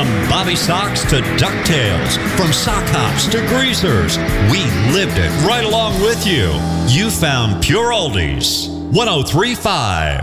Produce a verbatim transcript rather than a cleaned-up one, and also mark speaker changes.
Speaker 1: Bobby Socks to DuckTales, from sock hops to greasers, we lived it right along with you. You found Pure Oldies. one oh three point five.